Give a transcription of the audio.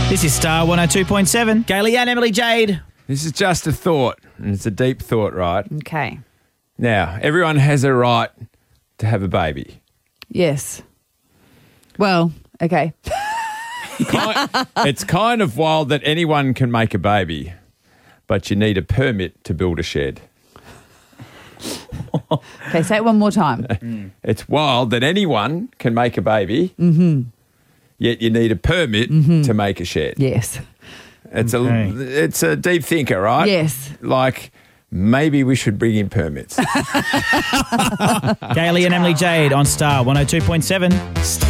This is Star 102.7. Gailey and Emily Jade. This is just a thought, and it's a deep thought, right? Okay. Now, everyone has a right to have a baby. Yes. Well, okay. It's kind of wild that anyone can make a baby, but you need a permit to build a shed. Okay, say it one more time. It's wild that anyone can make a baby, yet you need a permit to make a shed. Yes. It's Okay. it's a deep thinker, right? Yes. Like, maybe we should bring in permits. Gailey and Emily Jade on Star 102.7.